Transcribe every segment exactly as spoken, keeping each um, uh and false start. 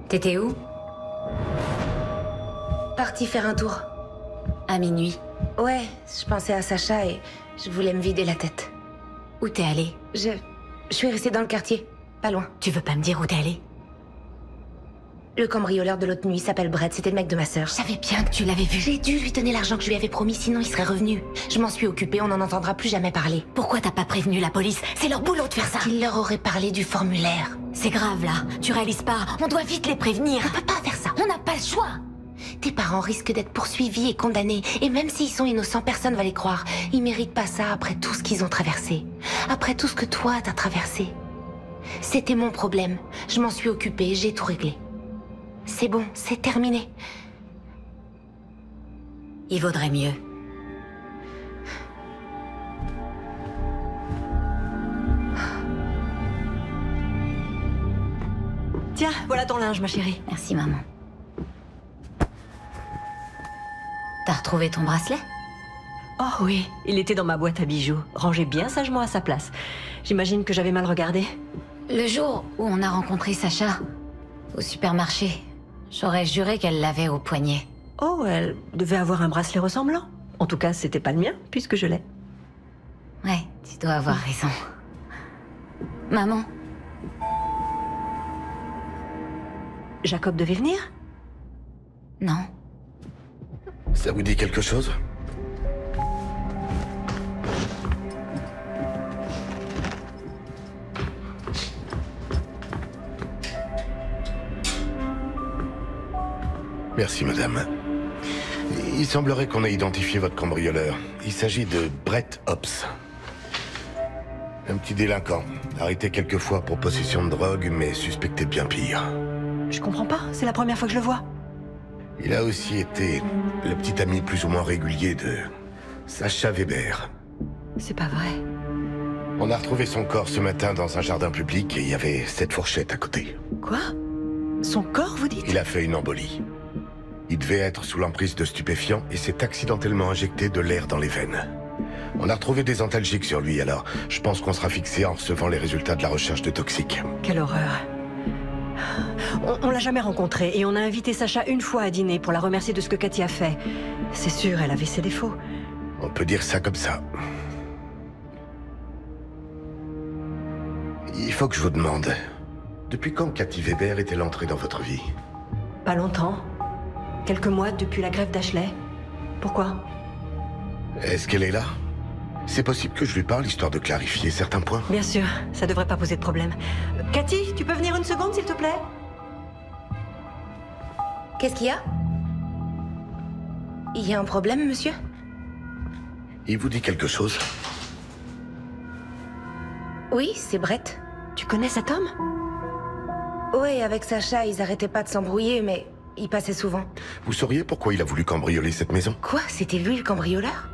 T'étais où? Parti faire un tour. À minuit. Ouais, je pensais à Sacha et je voulais me vider la tête. Où t'es allé? Je... Je suis restée dans le quartier, pas loin. Tu veux pas me dire où t'es allé? Le cambrioleur de l'autre nuit s'appelle Brett, c'était le mec de ma sœur. Je savais bien que tu l'avais vu. J'ai dû lui donner l'argent que je lui avais promis, sinon il serait revenu. Je m'en suis occupée, on n'en entendra plus jamais parler. Pourquoi t'as pas prévenu la police? C'est leur boulot de faire ça. Il leur aurait parlé du formulaire. C'est grave là, tu réalises pas. On doit vite les prévenir. On peut pas faire ça. On n'a pas le choix. Tes parents risquent d'être poursuivis et condamnés. Et même s'ils sont innocents, personne va les croire. Ils méritent pas ça après tout ce qu'ils ont traversé. Après tout ce que toi t'as traversé. C'était mon problème. Je m'en suis occupée, j'ai tout réglé. C'est bon, c'est terminé. Il vaudrait mieux. Tiens, voilà ton linge, ma chérie. Merci, maman. T'as retrouvé ton bracelet? Oh oui, il était dans ma boîte à bijoux, rangé bien sagement à sa place. J'imagine que j'avais mal regardé. Le jour où on a rencontré Sacha, au supermarché, j'aurais juré qu'elle l'avait au poignet. Oh, elle devait avoir un bracelet ressemblant. En tout cas, c'était pas le mien, puisque je l'ai. Ouais, tu dois avoir raison. Maman? Jacob devait venir? Non. Ça vous dit quelque chose? Merci, madame. Il semblerait qu'on ait identifié votre cambrioleur. Il s'agit de Brett Hobbs. Un petit délinquant, arrêté quelques fois pour possession de drogue, mais suspecté de bien pire. Je comprends pas, c'est la première fois que je le vois. Il a aussi été le petit ami plus ou moins régulier de Sacha Weber. C'est pas vrai. On a retrouvé son corps ce matin dans un jardin public et il y avait cette fourchette à côté. Quoi? Son corps, vous dites? Il a fait une embolie. Il devait être sous l'emprise de stupéfiants et s'est accidentellement injecté de l'air dans les veines. On a retrouvé des antalgiques sur lui, alors je pense qu'on sera fixé en recevant les résultats de la recherche de toxiques. Quelle horreur. On, on l'a jamais rencontrée et on a invité Sacha une fois à dîner pour la remercier de ce que Cathy a fait. C'est sûr, elle avait ses défauts. On peut dire ça comme ça. Il faut que je vous demande, depuis quand Cathy Weber est-elle entrée dans votre vie? Pas longtemps. Quelques mois depuis la grève d'Ashley. Pourquoi? Est-ce qu'elle est là? C'est possible que je lui parle, histoire de clarifier certains points. Bien sûr, ça devrait pas poser de problème. Euh, Cathy, tu peux venir une seconde, s'il te plaît? Qu'est-ce qu'il y a? Il y a un problème, monsieur? Il vous dit quelque chose? Oui, c'est Brett. Tu connais cet homme? Ouais, avec Sacha, ils arrêtaient pas de s'embrouiller, mais il passait souvent. Vous sauriez pourquoi il a voulu cambrioler cette maison? Quoi? C'était lui le cambrioleur?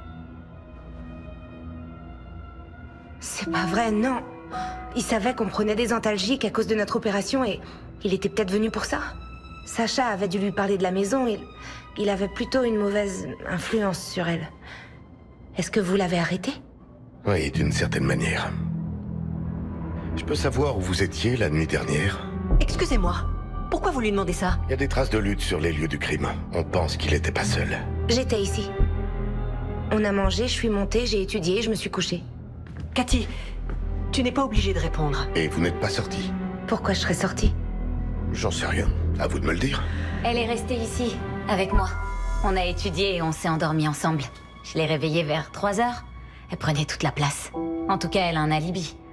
C'est pas vrai, non. Il savait qu'on prenait des antalgiques à cause de notre opération et il était peut-être venu pour ça. Sacha avait dû lui parler de la maison, il, il avait plutôt une mauvaise influence sur elle. Est-ce que vous l'avez arrêté? Oui, d'une certaine manière. Je peux savoir où vous étiez la nuit dernière? Excusez-moi, pourquoi vous lui demandez ça? Il y a des traces de lutte sur les lieux du crime. On pense qu'il n'était pas seul. J'étais ici. On a mangé, je suis montée, j'ai étudié, je me suis couchée. Cathy, tu n'es pas obligée de répondre. Et vous n'êtes pas sorti? Pourquoi je serais sortie? J'en sais rien. À vous de me le dire. Elle est restée ici, avec moi. On a étudié et on s'est endormis ensemble. Je l'ai réveillée vers trois heures. Elle prenait toute la place. En tout cas, elle a un alibi.